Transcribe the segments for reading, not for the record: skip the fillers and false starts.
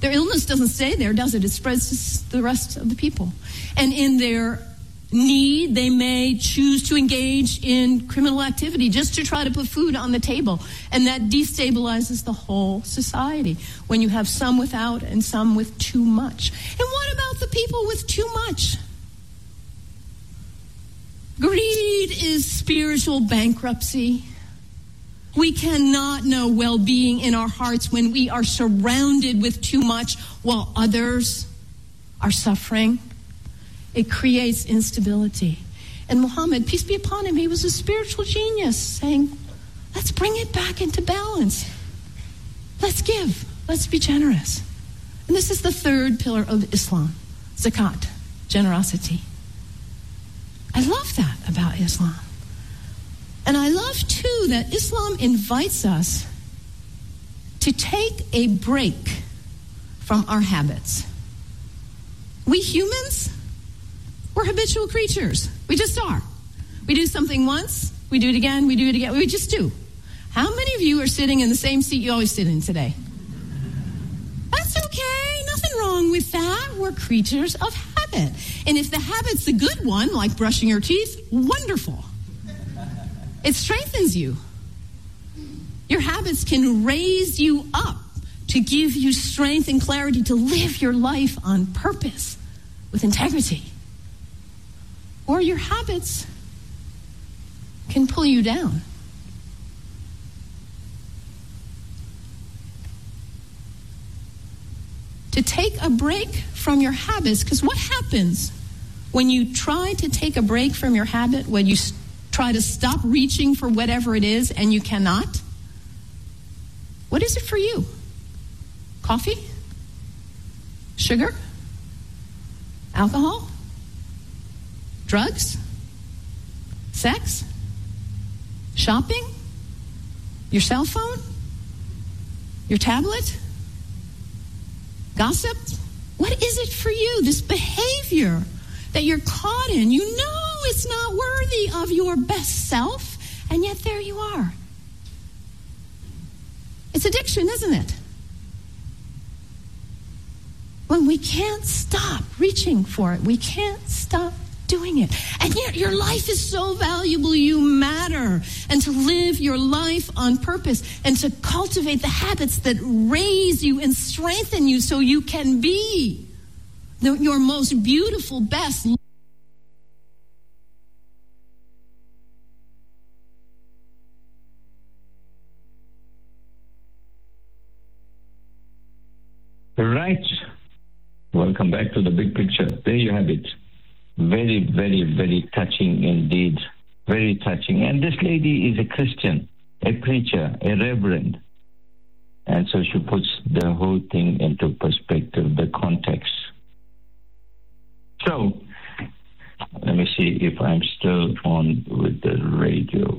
Their illness doesn't stay there, does it? It spreads to the rest of the people. And in their need, they may choose to engage in criminal activity just to try to put food on the table. And that destabilizes the whole society when you have some without and some with too much. And what about the people with too much? Greed is spiritual bankruptcy. We cannot know well-being in our hearts when we are surrounded with too much while others are suffering. It creates instability. And Muhammad, peace be upon him, he was a spiritual genius, saying, let's bring it back into balance. Let's give. Let's be generous. And this is the third pillar of Islam, zakat, generosity. I love that about Islam. And I love, too, that Islam invites us to take a break from our habits. We humans, we're habitual creatures. We just are. We do something once, we do it again, we do it again. We just do. How many of you are sitting in the same seat you always sit in today? That's okay. Nothing wrong with that. We're creatures of habit. And if the habit's the good one, like brushing your teeth, wonderful. It strengthens you. Your habits can raise you up to give you strength and clarity to live your life on purpose with integrity. Or your habits can pull you down. To take a break from your habits, because what happens when you try to take a break from your habit, when you try to stop reaching for whatever it is and you cannot? What is it for you? Coffee? Sugar? Alcohol? Drugs? Sex? Shopping? Your cell phone? Your tablet? Gossip? What is it for you? This behavior that you're caught in. You know it's not worthy of your best self, and yet there you are. It's addiction, isn't it? When we can't stop reaching for it, we can't stop doing it. And yet your life is so valuable, you matter. And to live your life on purpose and to cultivate the habits that raise you and strengthen you so you can be your most beautiful, best. Right. Welcome back to the big picture. There you have it. Very, very, very touching indeed. Very touching. And this lady is a Christian, a preacher, a reverend. And so she puts the whole thing into perspective, the context. So, let me see if I'm still on with the radio.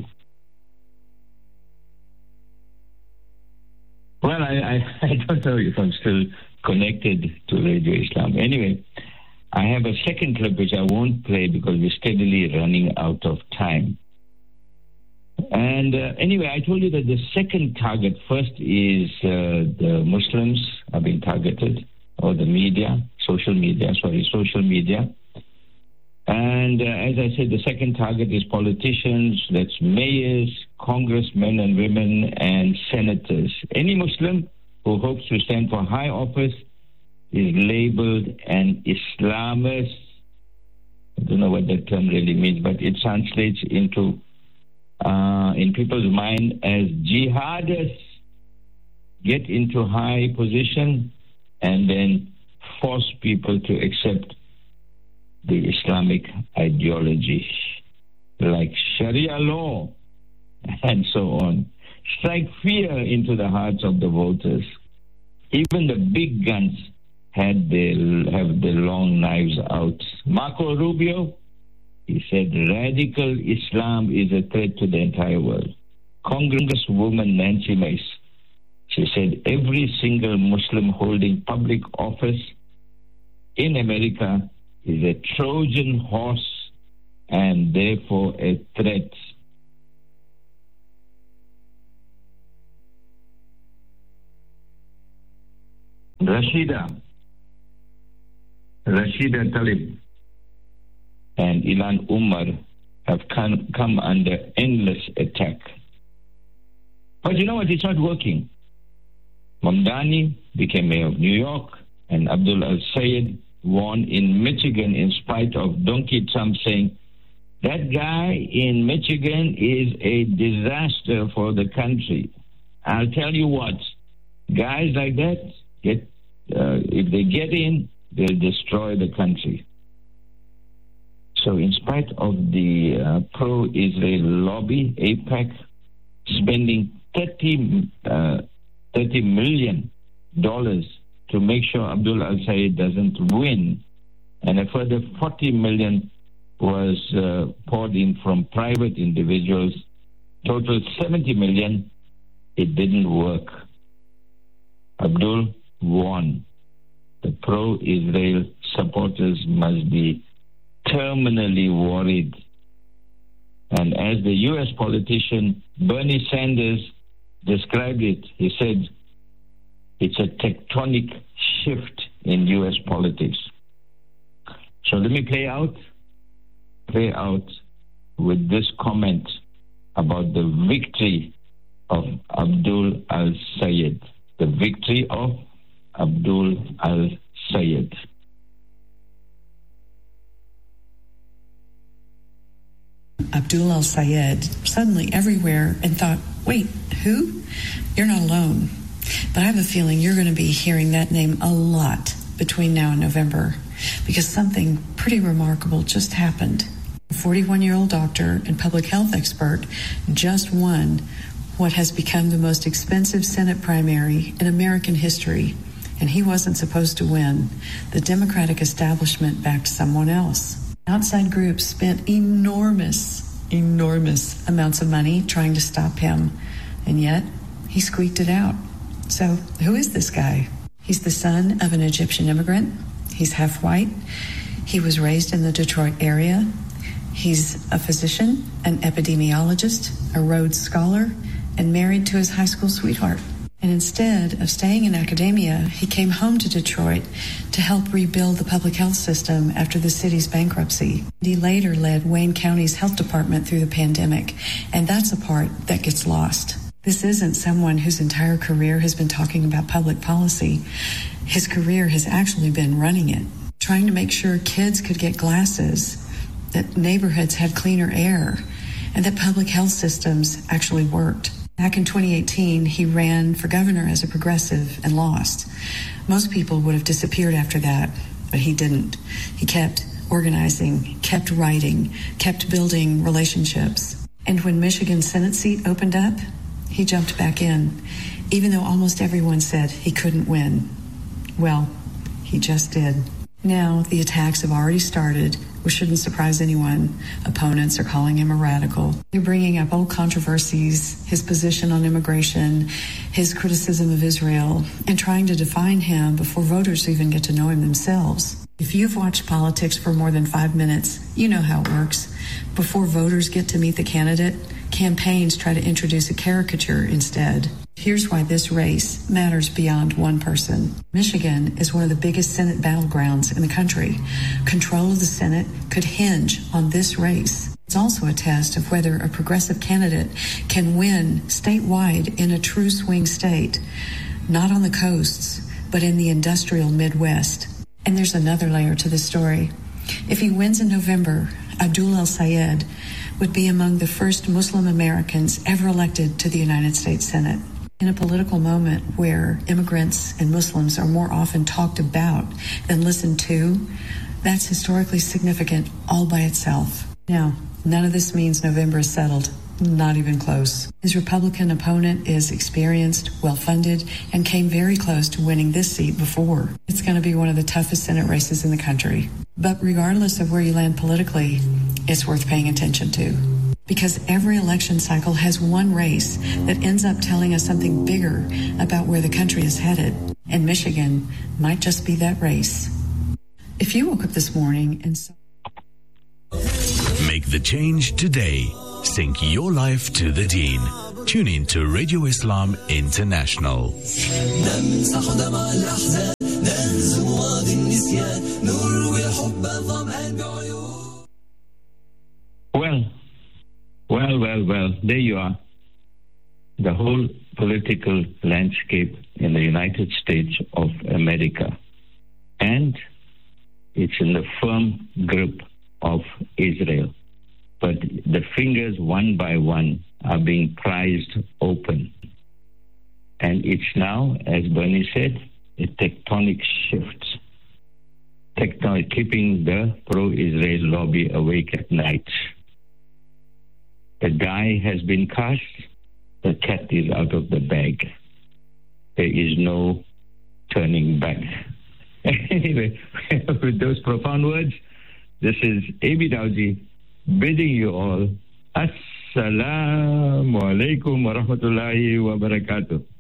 Well, I don't know if I'm still connected to Radio Islam. Anyway, I have a second clip which I won't play because we're steadily running out of time. And anyway, I told you that the second target first is the Muslims are being targeted, or the media, social media. And as I said, the second target is politicians, that's mayors, congressmen and women, and senators. Any Muslim who hopes to stand for high office is labeled an Islamist. I don't know what that term really means, but it translates into, in people's mind, as jihadists get into high position and then force people to accept the Islamic ideology, like Sharia law and so on. Strike fear into the hearts of the voters. Even the big guns have their long knives out. Marco Rubio, he said, radical Islam is a threat to the entire world. Congresswoman Nancy Mace, she said, every single Muslim holding public office in America is a Trojan horse and therefore a threat. Rashida Tlaib and Ilhan Omar have come under endless attack. But you know what? It's not working. Mamdani became mayor of New York, and Abdul Al-Sayed won in Michigan in spite of Donkey Trump saying, that guy in Michigan is a disaster for the country. I'll tell you what, guys like that, if they get in, they'll destroy the country. So in spite of the pro-Israel lobby, AIPAC, spending $30 million to make sure Abdul Al-Sayed doesn't win, and a further $40 million was poured in from private individuals, total $70 million, it didn't work. Abdul won. The pro-Israel supporters must be terminally worried. And as the U.S. politician Bernie Sanders described it, he said, it's a tectonic shift in U.S. politics. So let me play out with this comment about the victory of Abdul Al-Sayed. The victory of Abdul Al-Sayed. Abdul Al-Sayed suddenly everywhere and thought, wait, who? You're not alone. But I have a feeling you're going to be hearing that name a lot between now and November, because something pretty remarkable just happened. A 41-year-old doctor and public health expert just won what has become the most expensive Senate primary in American history, and he wasn't supposed to win. The Democratic establishment backed someone else. Outside groups spent enormous amounts of money trying to stop him, and yet he squeaked it out. So who is this guy? He's the son of an Egyptian immigrant. He's half white. He was raised in the Detroit area. He's a physician, an epidemiologist, a Rhodes Scholar, and married to his high school sweetheart. And instead of staying in academia, he came home to Detroit to help rebuild the public health system after the city's bankruptcy. He later led Wayne County's health department through the pandemic, and that's a part that gets lost. This isn't someone whose entire career has been talking about public policy. His career has actually been running it, trying to make sure kids could get glasses, that neighborhoods had cleaner air, and that public health systems actually worked. Back in 2018, he ran for governor as a progressive and lost. Most people would have disappeared after that, but he didn't. He kept organizing, kept writing, kept building relationships. And when Michigan's Senate seat opened up, he jumped back in, even though almost everyone said he couldn't win. Well, he just did. Now, the attacks have already started, which shouldn't surprise anyone. Opponents are calling him a radical. They're bringing up old controversies, his position on immigration, his criticism of Israel, and trying to define him before voters even get to know him themselves. If you've watched politics for more than 5 minutes, you know how it works. Before voters get to meet the candidate, campaigns try to introduce a caricature instead. Here's why this race matters beyond one person. Michigan is one of the biggest Senate battlegrounds in the country. Control of the Senate could hinge on this race. It's also a test of whether a progressive candidate can win statewide in a true swing state, not on the coasts, but in the industrial Midwest. And there's another layer to this story. If he wins in November, Abdul Al-Sayed would be among the first Muslim Americans ever elected to the United States Senate. In a political moment where immigrants and Muslims are more often talked about than listened to, that's historically significant all by itself. Now, none of this means November is settled. Not even close. His Republican opponent is experienced, well-funded, and came very close to winning this seat before. It's going to be one of the toughest Senate races in the country. But regardless of where you land politically, it's worth paying attention to. Because every election cycle has one race that ends up telling us something bigger about where the country is headed. And Michigan might just be that race. If you woke up this morning and saw... Make the change today. Sync your life to the deen. Tune in to Radio Islam International. Well, there you are. The whole political landscape in the United States of America. And it's in the firm grip of Israel. But the fingers, one by one, are being prized open. And it's now, as Bernie said, a tectonic shift. Keeping the pro-Israel lobby awake at night. The die has been cast. The cat is out of the bag. There is no turning back. Anyway, with those profound words, this is A.B. Dowji bidding you all Assalamu alaikum wa rahmatullahi wa barakatuh.